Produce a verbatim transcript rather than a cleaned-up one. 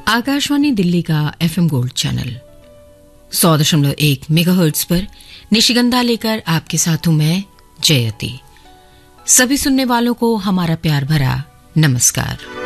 आकाशवाणी दिल्ली का FM gold channel सौ दशमलव एक मेगाहर्ट्ज पर निशिगंधा लेकर आपके साथ हूं मैं जयती। सभी सुनने वालों को हमारा प्यार भरा नमस्कार।